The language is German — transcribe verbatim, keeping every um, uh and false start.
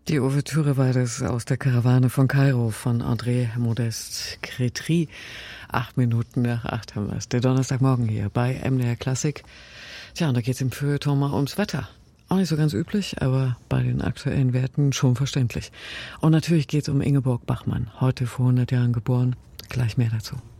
Die Ouvertüre war das aus der Karawane von Kairo von André Modeste Crétry. Acht Minuten nach acht haben wir es. Der Donnerstagmorgen hier bei M D R Klassik. Tja, und da geht's im Feuilleton mal ums Wetter. Auch nicht so ganz üblich, aber bei den aktuellen Werten schon verständlich. Und natürlich geht's um Ingeborg Bachmann. Heute vor hundert Jahren geboren. Gleich mehr dazu.